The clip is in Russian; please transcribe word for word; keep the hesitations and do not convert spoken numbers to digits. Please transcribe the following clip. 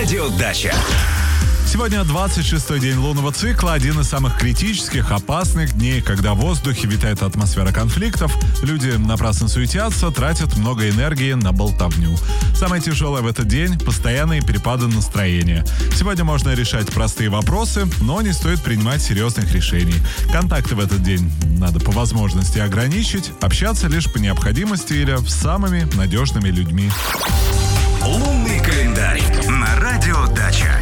Радио Дача. Сегодня двадцать шестой день лунного цикла, один из самых критических, опасных дней, когда в воздухе витает атмосфера конфликтов, люди напрасно суетятся, тратят много энергии на болтовню. Самое тяжелое в этот день – постоянные перепады настроения. Сегодня можно решать простые вопросы, но не стоит принимать серьезных решений. Контакты в этот день надо по возможности ограничить, общаться лишь по необходимости или с самыми надежными людьми. Лунный календарь на Радио Дача.